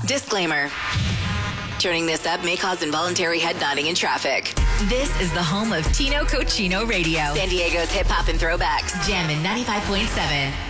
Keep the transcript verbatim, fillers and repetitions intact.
Disclaimer. Turning this up may cause involuntary head nodding in traffic. This is the home of Tino Cochino Radio. San Diego's hip hop and throwbacks. Jammin' ninety-five point seven.